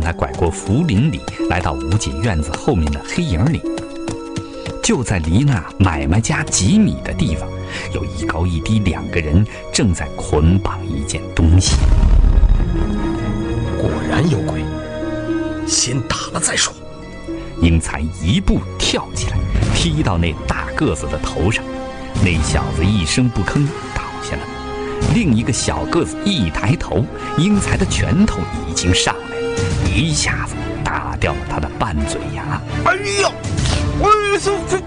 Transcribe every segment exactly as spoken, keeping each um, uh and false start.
才拐过福林里，来到吴姐院子后面的黑影里。就在离那买卖家几米的地方，有一高一低两个人正在捆绑一件东西。 果然有鬼，先打了再说。 英才一步跳起来，踢到那大个子的头上，那小子一声不吭倒下了。另一个小个子一抬头，英才的拳头已经上来了，一下子打掉了他的半嘴牙。 哎呀！哎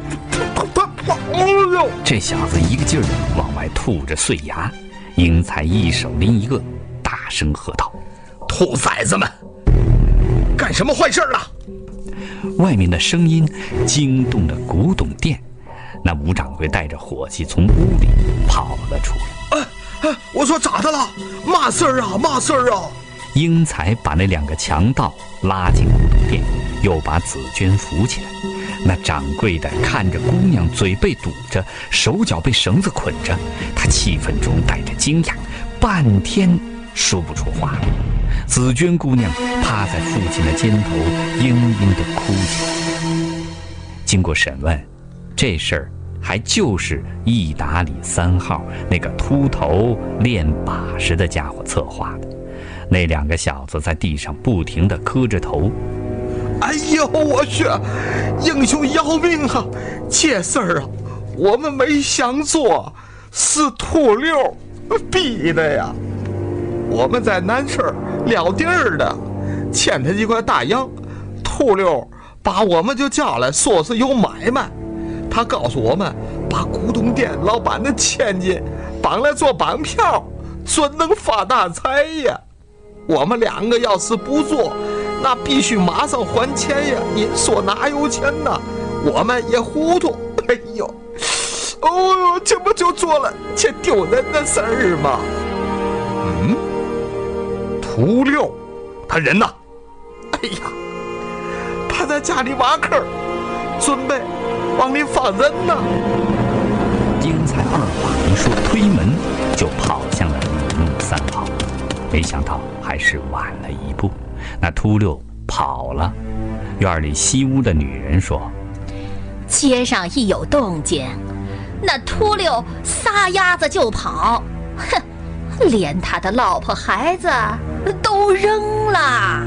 呦！ 这小子一个劲儿往外吐着碎牙，英才一手拎一个，大声喝道：“ 兔崽子们，干什么坏事了？” 外面的声音惊动了古董店，那吴掌柜带着伙计从屋里跑了出来。 哎哎，我说咋的了？嘛事儿啊？嘛事儿啊？ 英才把那两个强盗拉进古董店，又把紫娟扶起来。那掌柜的看着姑娘嘴被堵着，手脚被绳子捆着，他气愤中带着惊讶，半天说不出话来。紫娟姑娘趴在父亲的肩头，嘤嘤地哭起来。经过审问，这事儿还就是义达里三号那个秃头练把式的家伙策划的。那两个小子在地上不停地磕着头。 哎呦我去，英雄要命啊！这事儿啊，我们没想做，是秃溜逼的呀。我们在南市撂地儿的，欠他几块大洋，秃溜把我们就叫来，说是有买卖。他告诉我们，把古董店老板的千金绑来做绑票，准能发大财呀。我们两个要是不做，那必须马上还钱呀！您说哪有钱呢？我们也糊涂。哎呦，哦呦，这不就做了这丢人的事儿吗？嗯，秃溜，他人呢？哎呀，他在家里挖坑，准备往里放人呢。 英才二话没说，推门就跑向了李木三号，没想到还是晚了一步。那秃溜跑了，院里西屋的女人说：“ 街上一有动静，那秃溜撒丫子就跑，哼，连他的老婆孩子都扔了。”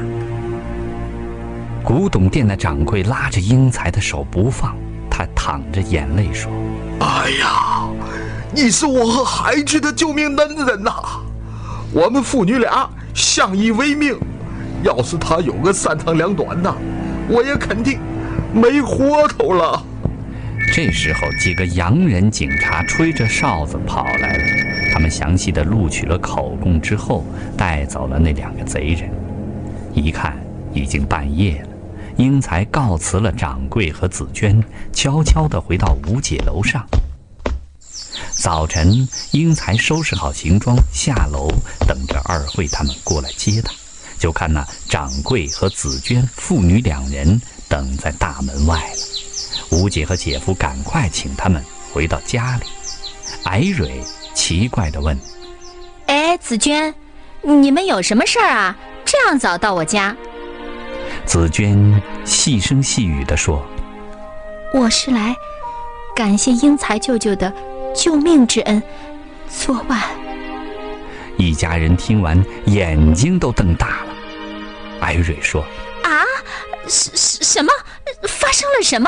古董店的掌柜拉着英才的手不放，他淌着眼泪说：“ 哎呀，你是我和孩子的救命恩人呐！我们父女俩相依为命。要是他有个三长两短的，我也肯定没活头了。” 这时候，几个洋人警察吹着哨子跑来了，他们详细地录取了口供之后，带走了那两个贼人。一看已经半夜了，英才告辞了掌柜和紫娟，悄悄地回到吴姐楼上。早晨，英才收拾好行装下楼，等着二慧他们过来接他。就看那掌柜和紫娟父女两人等在大门外了。吴姐和姐夫赶快请他们回到家里。艾蕊奇怪地问：“ 哎，紫娟，你们有什么事儿啊？这样早到我家？” 紫娟细声细语地说：“ 我是来感谢英才舅舅的救命之恩。昨晚……” 一家人听完，眼睛都瞪大了。艾蕊说：“ 啊，什什么？发生了什么？”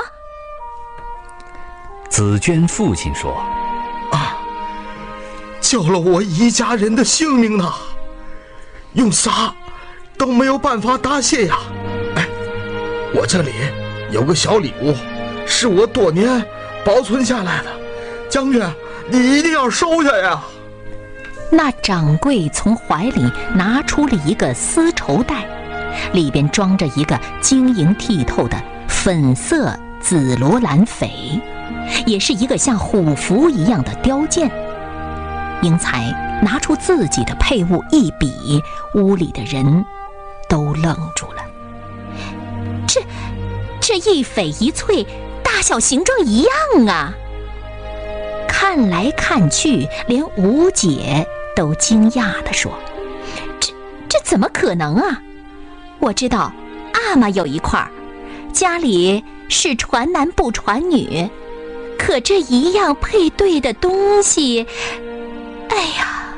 紫娟父亲说：“ 啊，救了我一家人的性命呢，用啥都没有办法答谢呀。哎，我这里有个小礼物，是我多年保存下来的，将军你一定要收下呀。” 那掌柜从怀里拿出了一个丝绸袋，里边装着一个晶莹剔透的粉色紫罗兰翡，也是一个像虎符一样的雕件。英才拿出自己的配物一比，屋里的人都愣住了。这这一翡一翠，大小形状一样啊！看来看去，连吴姐都惊讶地说：“这这怎么可能啊？我我知道阿玛有一块儿，家里是传男不传女，可这一样配对的东西，哎呀，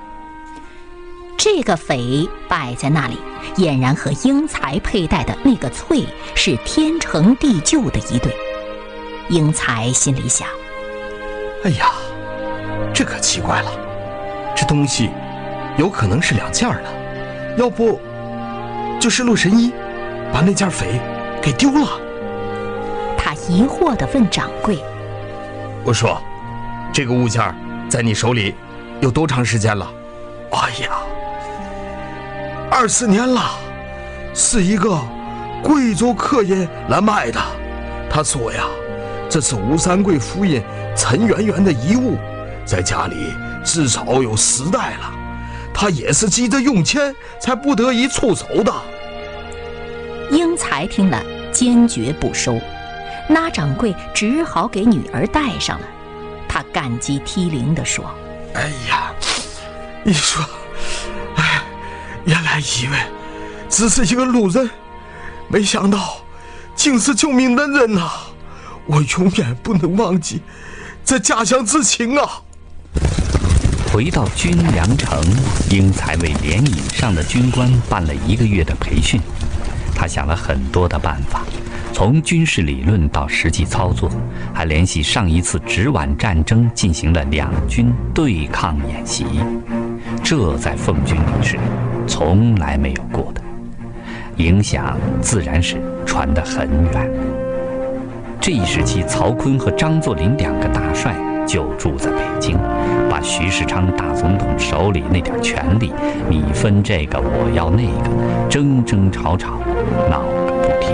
这个匪摆在那里，俨然和英才佩戴的那个翠是天成地就的一对。英才心里想， 哎呀，这可奇怪了，这东西有可能是两件的，要不就是陆神医把那件匪给丢了。 他疑惑地问掌柜， 我说这个物件在你手里有多长时间了？哎呀，二十年了，是一个贵族客人来买的。他说呀，这是吴三桂夫人陈圆圆的遗物，在家里至少有十代了，他也是急着用钱才不得已出手的。 英才听了坚决不收，那掌柜只好给女儿戴上了。他感激涕零地说， 哎呀，你说，哎，原来以为只是一个路人，没想到竟是救命恩人呐、啊！我永远不能忘记这家乡之情啊！ 回到军粮城，英才为连以上的军官办了一个月的培训。他想了很多的办法，从军事理论到实际操作，还联系上一次直皖战争进行了两军对抗演习，这在奉军里是从来没有过的，影响自然是传得很远。这一时期，曹锟和张作霖两个大帅就住在北京，把徐世昌大总统手里那点权力，你分这个我要那个，争争吵吵，闹个不停。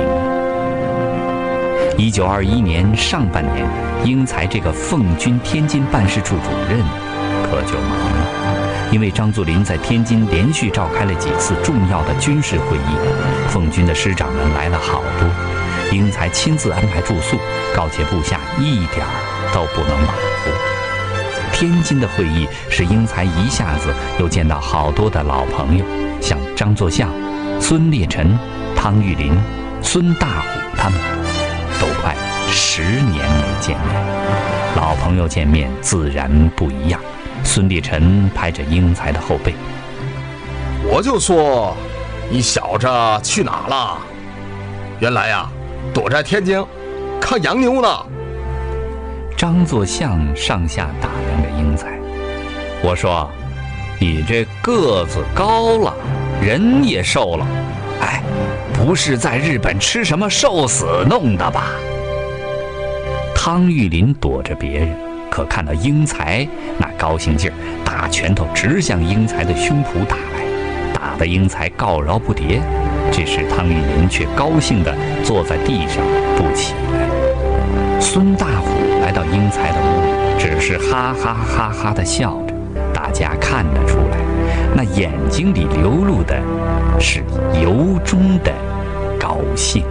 一九二一年上半年，英才这个奉军天津办事处主任可就忙了，因为张作霖在天津连续召开了几次重要的军事会议，奉军的师长们来了好多。英才亲自安排住宿，告诫部下一点都不能马虎。天津的会议使英才一下子又见到好多的老朋友，像张作相、孙烈臣、汤玉麟、孙大虎他们，都快十年没见面。老朋友见面自然不一样。孙烈臣拍着英才的后背， 我就说你小子去哪了？原来呀、啊躲在天津看洋牛呢。 张作相上下打量着英才，我说你这个子高了，人也瘦了，哎，不是在日本吃什么寿司弄的吧？汤玉麟躲着别人，可看到英才那高兴劲儿，大拳头直向英才的胸脯打来，打得英才告饶不迭。这时汤玉麟却高兴地坐在地上不起来。孙大虎来到英才的屋里，只是哈哈哈哈地笑着，大家看得出来，那眼睛里流露的是由衷的高兴。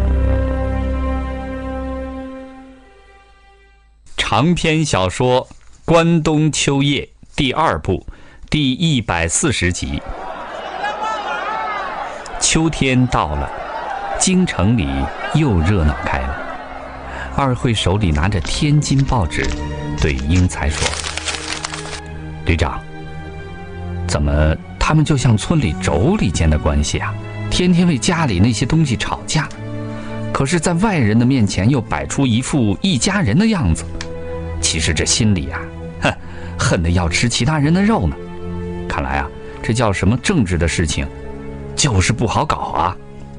长篇小说《关东秋夜》第二部第一百四十集。秋天到了，京城里又热闹开了。二会手里拿着天津报纸，对英才说：“旅长，怎么他们就像村里妯娌间的关系啊？天天为家里那些东西吵架，可是在外人的面前又摆出一副一家人的样子。其实这心里啊，哼，恨得要吃其他人的肉呢。看来啊，这叫什么政治的事情？”就是不好搞啊！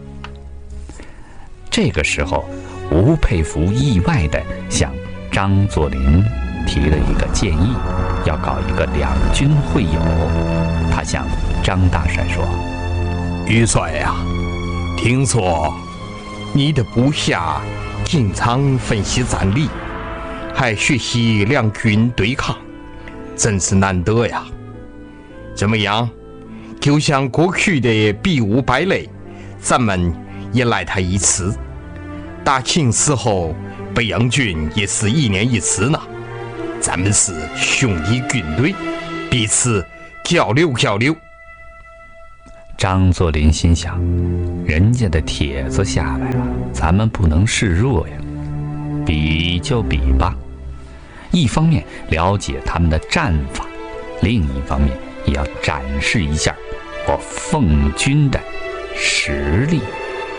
这个时候，吴佩孚意外地向张作霖提了一个建议，要搞一个两军会友。他向张大帅说：“ 余帅呀、啊，听说你的部下经常分析战力，还学习两军对抗，真是难得呀！怎么样？”就像过去的比武败类，咱们也来他一次。大清时候，北洋军也是一年一次呢。咱们是兄弟军队，彼此交流交流。 张作霖心想，人家的帖子下来了，咱们不能示弱呀，比就比吧。一方面了解他们的战法，另一方面也要展示一下我奉军的实力。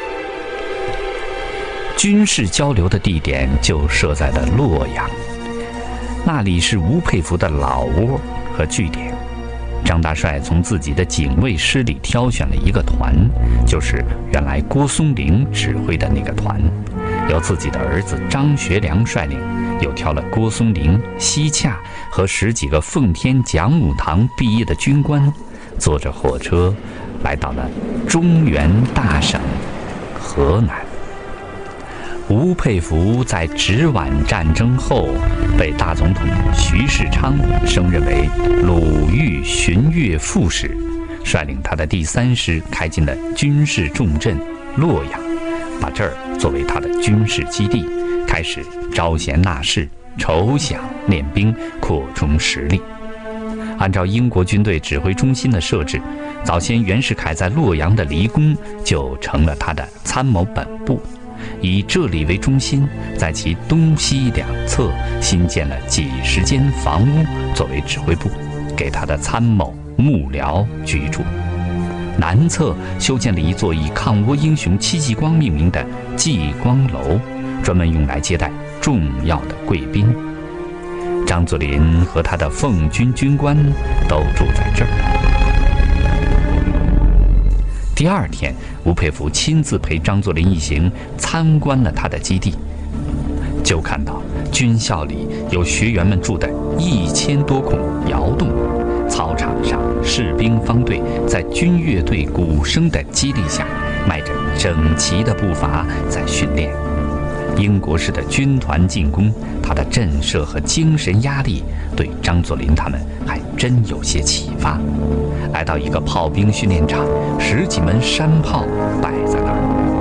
军事交流的地点就设在了洛阳，那里是吴佩孚的老窝和据点。张大帅从自己的警卫师里挑选了一个团，就是原来郭松龄指挥的那个团，由自己的儿子张学良率领，又挑了郭松龄、西洽和十几个奉天讲武堂毕业的军官，坐着火车来到了中原大省河南。吴佩孚在直皖战争后被大总统徐世昌升任为鲁豫巡阅副使，率领他的第三师开进了军事重镇洛阳，把这儿作为他的军事基地，开始招贤纳士、筹饷练兵，扩充实力。按照英国军队指挥中心的设置，早先袁世凯在洛阳的离宫就成了他的参谋本部，以这里为中心，在其东西两侧新建了几十间房屋作为指挥部，给他的参谋幕僚居住。南侧修建了一座以抗倭英雄戚继光命名的继光楼，专门用来接待重要的贵宾。张作霖和他的奉军军官都住在这儿。第二天，吴佩孚亲自陪张作霖一行参观了他的基地，就看到军校里有学员们住的一千多孔窑洞，操场上士兵方队在军乐队鼓声的激励下，迈着整齐的步伐在训练。英国式的军团进攻，他的震慑和精神压力对张作霖他们还真有些启发。来到一个炮兵训练场，十几门山炮摆在那儿。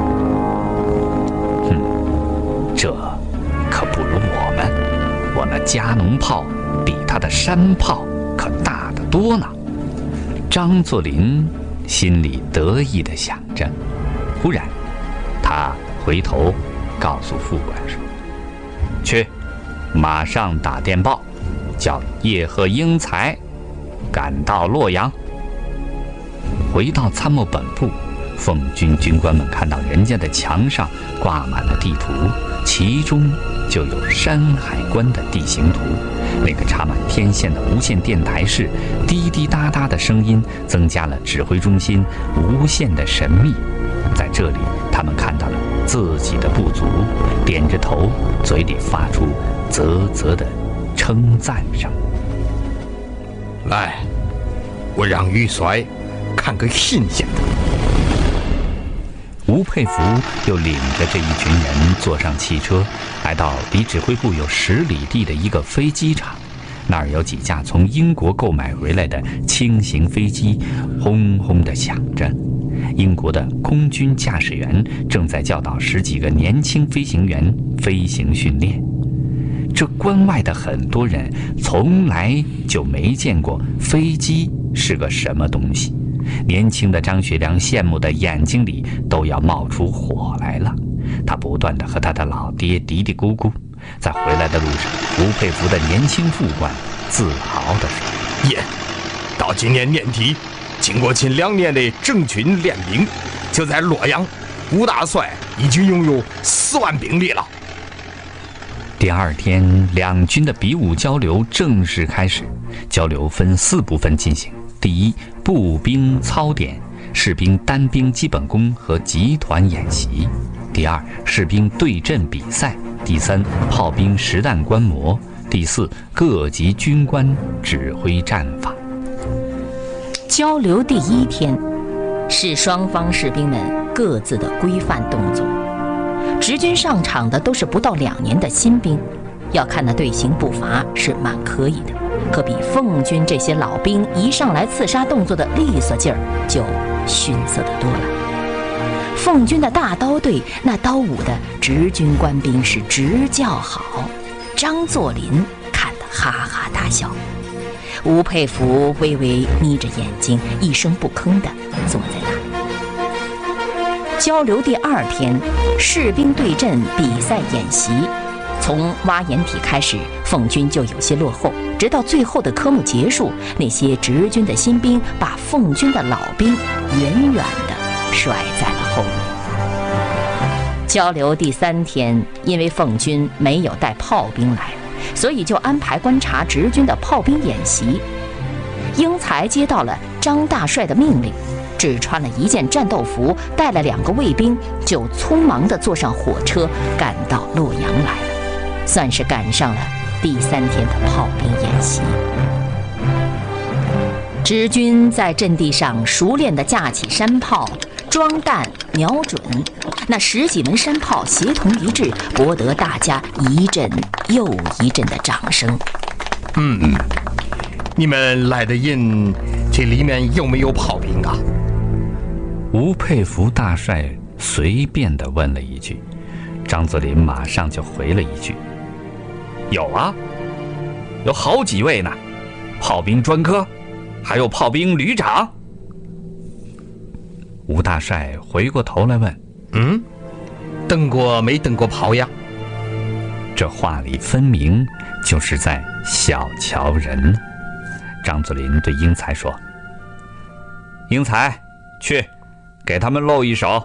哼，这可不如我们，我那加农炮比他的山炮可大得多呢。张作霖心里得意地想着，忽然他回头告诉副官说：“去，马上打电报，叫叶赫英才赶到洛阳。”回到参谋本部，奉军军官们看到人家的墙上挂满了地图，其中就有山海关的地形图。那个插满天线的无线电台室，滴滴答答的声音增加了指挥中心无限的神秘。在这里，他们看到了自己的不足，点着头，嘴里发出啧啧的称赞声。 来，我让玉帅看个新鲜的。 吴佩孚又领着这一群人坐上汽车，来到离指挥部有十里地的一个飞机场，那儿有几架从英国购买回来的轻型飞机，轰轰地响着。英国的空军驾驶员正在教导十几个年轻飞行员飞行训练。这关外的很多人从来就没见过飞机是个什么东西。年轻的张学良羡慕的眼睛里都要冒出火来了，他不断地和他的老爹嘀嘀咕咕。在回来的路上，吴佩孚的年轻副官自豪地说：“ 耶，到今年年底，经过近两年的整军练兵，就在洛阳，吴大帅已经拥有四万兵力了。” 第二天，两军的比武交流正式开始。交流分四部分进行：第一，步兵操点，士兵单兵基本功和集团演习；第二，士兵对阵比赛；第三，炮兵实弹观摩；第四，各级军官指挥战法。 交流第一天，是双方士兵们各自的规范动作。直军上场的都是不到两年的新兵，要看那队形步伐是蛮可以的，可比奉军这些老兵一上来刺杀动作的利索劲儿就逊色得多了。奉军的大刀队那刀舞的直军官兵是直叫好，张作霖看得哈哈大笑。 吴佩孚微微眯着眼睛，一声不吭地坐在那里。交流第二天，士兵对阵比赛演习。从挖掩体开始，奉军就有些落后，直到最后的科目结束，那些直军的新兵把奉军的老兵远远地甩在了后面。交流第三天，因为奉军没有带炮兵来，所以就安排观察直军的炮兵演习。英才接到了张大帅的命令，只穿了一件战斗服，带了两个卫兵，就匆忙地坐上火车赶到洛阳来了，算是赶上了第三天的炮兵演习。直军在阵地上熟练地架起山炮，装弹瞄准，那十几门山炮协同一致，博得大家一阵又一阵的掌声。 嗯，你们来的人，这里面有没有炮兵啊？ 吴佩孚大帅随便地问了一句，张作霖马上就回了一句：“有啊，有好几位呢，炮兵专科，还有炮兵旅长。”吴大帅回过头来问：“ 嗯，登过没登过炮呀？” 这话里分明就是在小瞧人。张作霖对英才说：“英才，去给他们露一手。”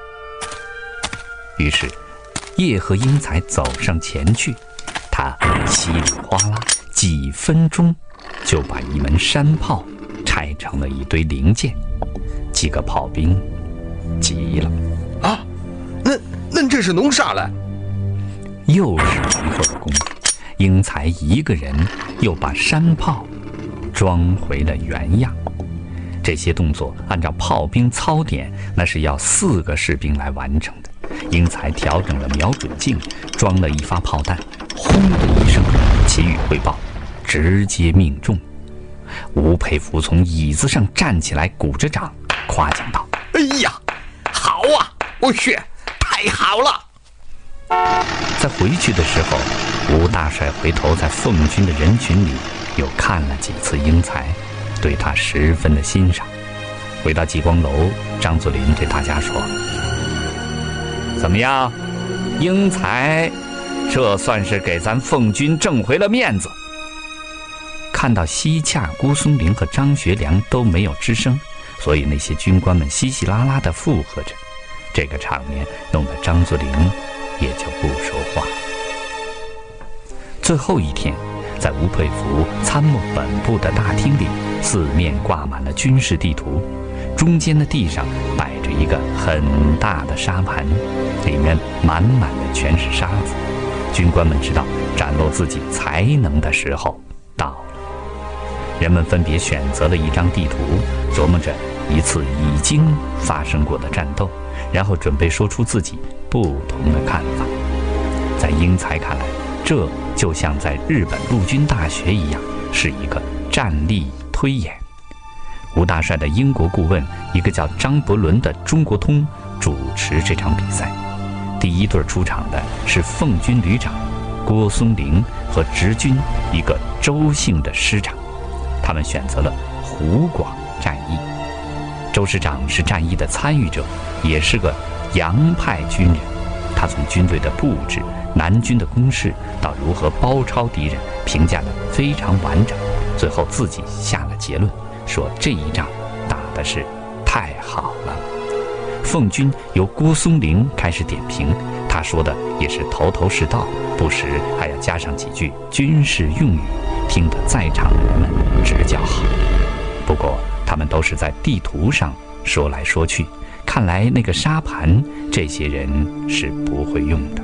于是叶和英才走上前去，他稀里哗啦几分钟就把一门山炮拆成了一堆零件。几个炮兵急了：“ 啊，那那这是弄啥了？” 又是一会儿功夫，英才一个人又把山炮装回了原样。这些动作按照炮兵操点，那是要四个士兵来完成的。英才调整了瞄准镜，装了一发炮弹，轰的一声，旗语汇报，直接命中。吴佩孚从椅子上站起来，鼓着掌夸奖道：“ 哎呀，好啊！我去，太好了！” 在回去的时候，吴大帅回头在奉军的人群里又看了几次英才，对他十分的欣赏。回到济光楼，张作霖对大家说：“怎么样，英才这算是给咱奉军挣回了面子。”看到西洽、郭松龄和张学良都没有吱声，所以那些军官们稀稀拉拉地附和着。这个场面弄得张作霖也就不说话。最后一天，在吴佩孚参谋本部的大厅里，四面挂满了军事地图，中间的地上摆着一个很大的沙盘，里面满满的全是沙子。军官们知道展露自己才能的时候到了。人们分别选择了一张地图，琢磨着一次已经发生过的战斗，然后准备说出自己不同的看法。在英才看来，这就像在日本陆军大学一样，是一个战力推演。吴大帅的英国顾问，一个叫张伯伦的中国通，主持这场比赛。第一对出场的是奉军旅长郭松龄和直军一个周姓的师长，他们选择了湖广战役。周师长是战役的参与者，也是个洋派军人。他从军队的布置、南军的攻势到如何包抄敌人，评价得非常完整，最后自己下了结论，说这一仗打的是太好了。奉军由郭松龄开始点评，他说的也是头头是道，不时还要加上几句军事用语，听得在场的人们直叫好。不过他们都是在地图上说来说去，看来那个沙盘这些人是不会用的。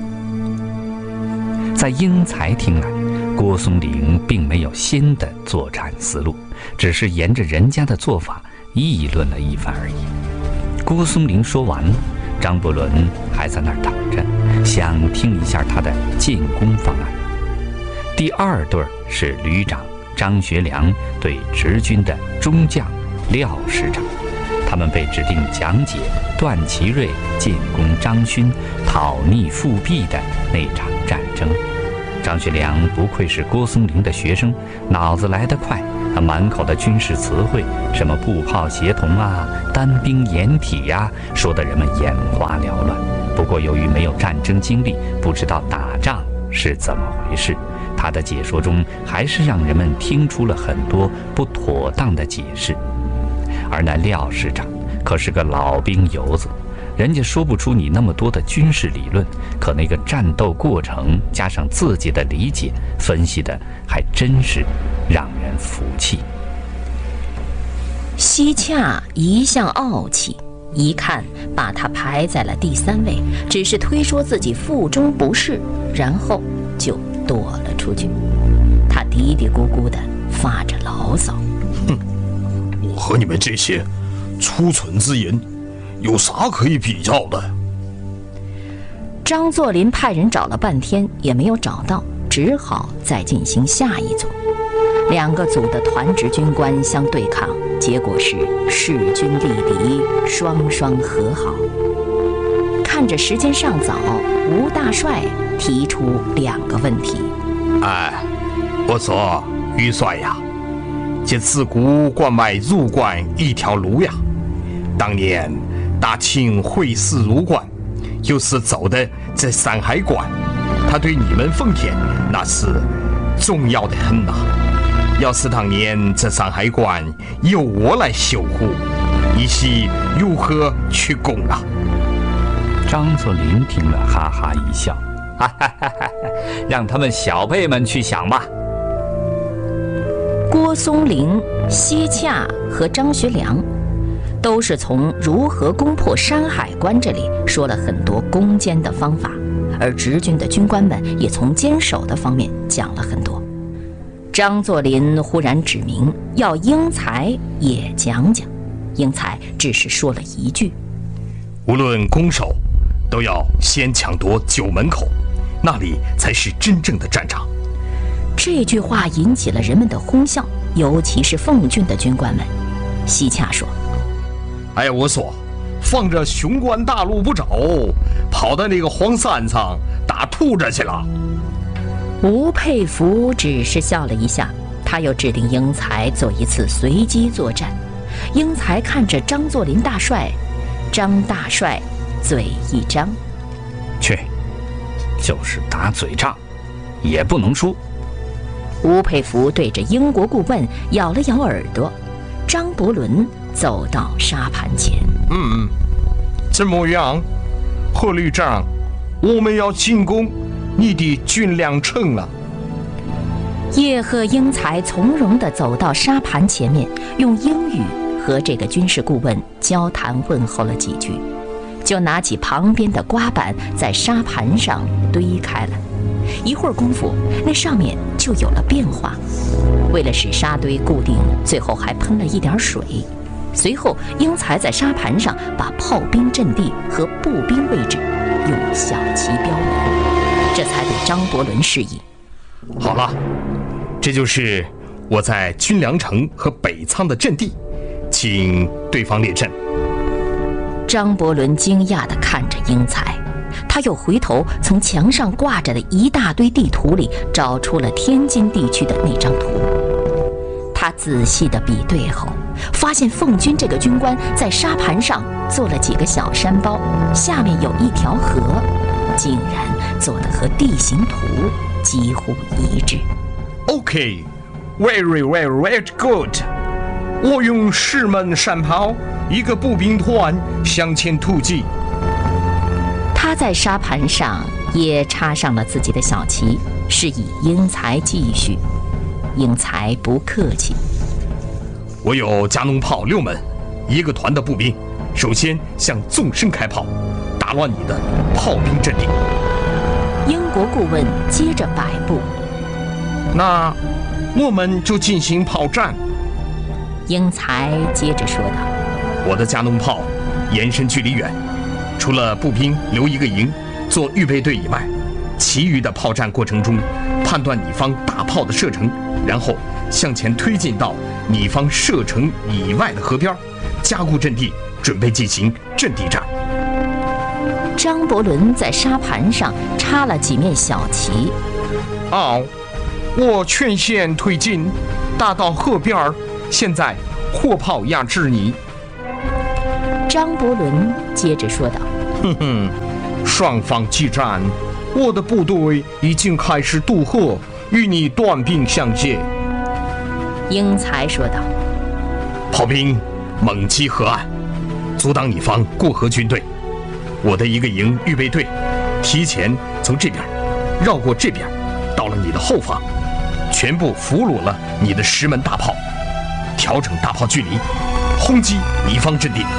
在英才听来，郭松龄并没有新的作战思路，只是沿着人家的做法议论了一番而已。郭松龄说完了，张伯伦还在那儿等着，想听一下他的进攻方案。第二对是旅长张学良对直军的中将廖师长，他们被指定讲解段祺瑞进攻张勋、讨逆复辟的那场战争。 张学良不愧是郭松龄的学生，脑子来得快，他满口的军事词汇，什么步炮协同啊、单兵掩体呀、啊，说得人们眼花缭乱。不过由于没有战争经历，不知道打仗是怎么回事，他的解说中还是让人们听出了很多不妥当的解释。而那廖师长可是个老兵油子，人家说不出你那么多的军事理论，可那个战斗过程加上自己的理解，分析的还真是让人服气。 西洽一向傲气，一看把他排在了第三位，只是推说自己腹中不适，然后就躲了出去。他嘀嘀咕咕地发着牢骚： 哼，我和你们这些粗蠢之人有啥可以比较的？ 张作霖派人找了半天也没有找到，只好再进行下一组。两个组的团职军官相对抗，结果是势均力敌，双双和好。看着时间尚早，吴大帅提出两个问题： 哎，我说余帅呀，这自古关外入关一条路呀，当年大清会师入关，就是走的这山海关，它对你们奉天那是重要的很呐、啊。要是当年这山海关由我来修护，你是如何去攻啊？ 张作霖听了哈哈一笑，哈哈哈哈，让他们小辈们去想吧。 郭松龄、西洽和张学良都是从如何攻破山海关这里说了很多攻坚的方法，而直军的军官们也从坚守的方面讲了很多。张作霖忽然指明要英才也讲讲，英才只是说了一句： 无论攻守，都要先抢夺九门口，那里才是真正的战场。 这句话引起了人们的哄笑，尤其是奉军的军官们。西洽说： 哎呀，我说放着雄关大路不走，跑到那个荒山上打兔子去了。 吴佩孚只是笑了一下，他又指定英才做一次随机作战。英才看着张作霖大帅，张大帅嘴一张： 去，就是打嘴仗，也不能输。 吴佩孚对着英国顾问咬了咬耳朵。张伯伦走到沙盘前： 嗯，怎么样，贺旅长？我们要进攻，你的军粮成了。 叶赫英才从容地走到沙盘前面，用英语和这个军事顾问交谈问候了几句，就拿起旁边的刮板在沙盘上堆开了。一会儿功夫，那上面就有了变化。为了使沙堆固定，最后还喷了一点水。随后，英才在沙盘上把炮兵阵地和步兵位置用小旗标明，这才对张伯伦示意。 好了，这就是我在军粮城和北仓的阵地，请对方列阵。 张伯伦惊讶地看着英才，他又回头从墙上挂着的一大堆地图里找出了天津地区的那张图。他仔细地比对后，发现奉军这个军官在沙盘上做了几个小山包，下面有一条河，竟然做得和地形图几乎一致。 OK, very very very good。我用十门山炮，一个步兵团向前突击。 他在沙盘上也插上了自己的小旗，示意英才继续。英才不客气， 我有加农炮六门，一个团的步兵，首先向纵深开炮，打乱你的炮兵阵地。 英国顾问接着摆布， 那我们就进行炮战。 英才接着说道： 我的加农炮延伸距离远，除了步兵留一个营做预备队以外，其余的炮战过程中判断你方大炮的射程，然后向前推进到你方射程以外的河边，加固阵地，准备进行阵地战。 张伯伦在沙盘上插了几面小旗， 哦，我全线推进，打到河边儿，现在火炮压制你。 张伯伦接着说道：“ 哼哼，双方激战，我的部队已经开始渡河，与你短兵相接。” 英才说道：“ 炮兵猛击河岸，阻挡你方过河军队。我的一个营预备队提前从这边绕过这边，到了你的后方，全部俘虏了你的十门大炮，调整大炮距离，轰击敌方阵地。”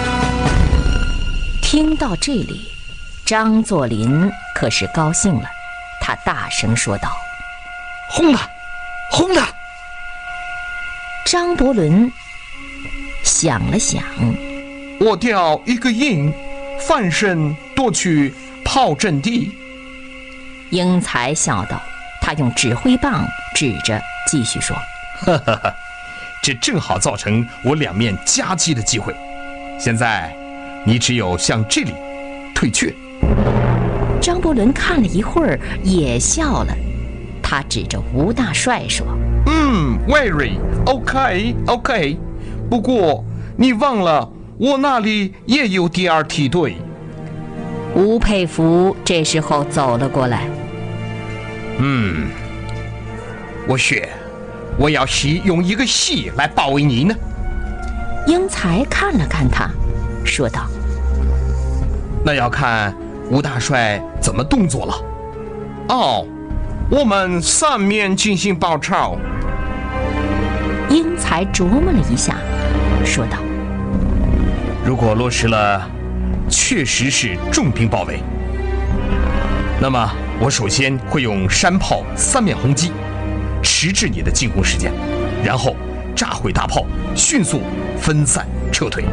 听到这里，张作霖可是高兴了，他大声说道：“ 轰他，轰他！” 张伯伦想了想， 我调一个营，翻身夺取炮阵地。 英才笑道，他用指挥棒指着，继续说：“ 哈哈哈，这正好造成我两面夹击的机会。现在你只有向这里退却。” 张伯伦看了一会儿，也笑了，他指着吴大帅说：“ 嗯 ，very OK OK， 不过你忘了，我那里也有第二梯队。” 吴佩孚这时候走了过来。 嗯，我学，我要是用一个戏来包围你呢？ 英才看了看他，说道：“ 那要看吴大帅怎么动作了。” 哦，我们三面进行包抄。 英才琢磨了一下，说道：“ 如果落实了，确实是重兵包围。那么我首先会用山炮三面轰击，迟滞你的进攻时间，然后炸毁大炮，迅速分散撤退。”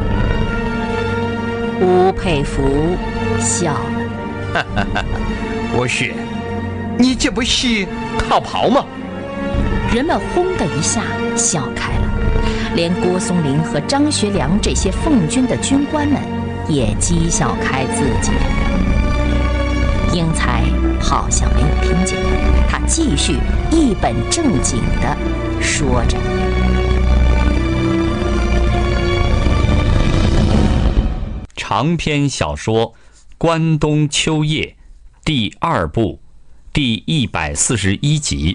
吴佩孚笑了：“ 哈哈哈，我学， 你这不是逃跑吗？” 人们轰的一下笑开了，连郭松龄和张学良这些奉军的军官们也讥笑开自己的人。英才好像没有听见，他继续一本正经地说着：“ 长篇小说《关东秋夜》第二部第一百四十一集。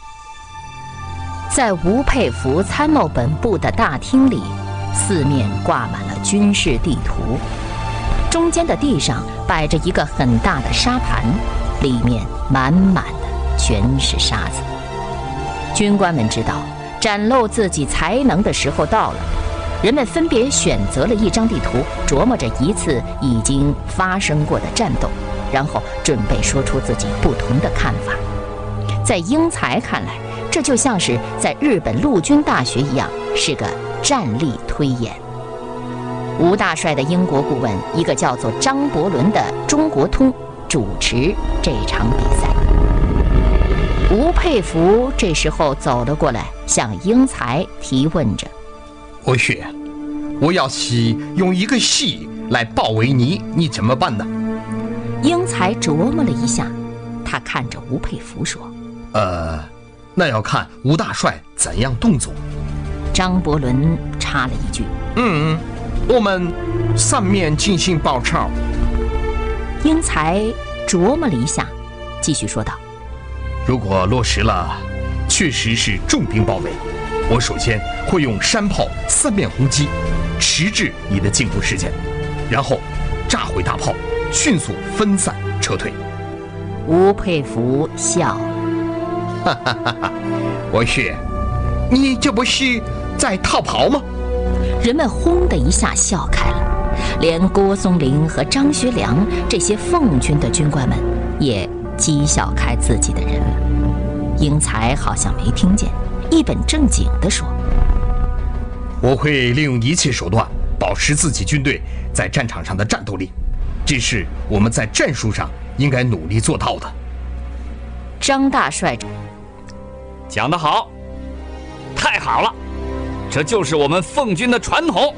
在吴佩孚参谋本部的大厅里，四面挂满了军事地图，中间的地上摆着一个很大的沙盘，里面满满的全是沙子。军官们知道展露自己才能的时候到了，人们分别选择了一张地图，琢磨着一次已经发生过的战斗，然后准备说出自己不同的看法。在英才看来，这就像是在日本陆军大学一样，是个战力推演。吴大帅的英国顾问，一个叫做张伯伦的中国通，主持这场比赛。吴佩孚这时候走了过来，向英才提问着：“ 我学，我要是用一个戏来包围你，你怎么办呢？” 英才琢磨了一下，他看着吴佩孚说：“ 呃，那要看吴大帅怎样动作。” 张伯伦插了一句：“ 嗯，我们三面进行包抄。” 英才琢磨了一下，继续说道：“ 如果落实了，确实是重兵包围，我首先会用山炮三面轰击，迟滞你的进攻时间，然后炸毁大炮，迅速分散撤退。” 吴佩孚笑了：“ 哈哈哈哈，我学， 你这不是在逃跑吗？” 人们轰的一下笑开了，连郭松龄和张学良这些奉军的军官们也讥笑开自己的人了。英才好像没听见，一本正经地说：“ 我会利用一切手段保持自己军队在战场上的战斗力，这是我们在战术上应该努力做到的。” 张大帅讲得好，太好了，这就是我们奉军的传统。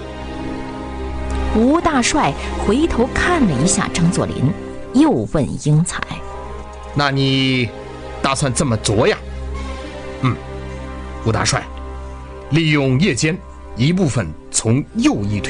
吴大帅回头看了一下张作霖，又问英才：“ 那你打算这么做呀？嗯，吴大帅，利用夜间一部分从右翼推。